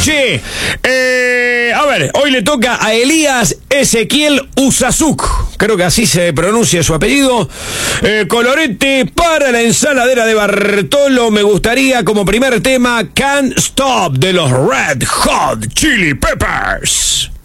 noche. A ver, hoy le toca a Elías Ezequiel Usazuk. Creo que así se pronuncia su apellido. Colorete para la ensaladera de Bartolo. Me gustaría como primer tema Can't Stop de los Red Hot Chili Peppers.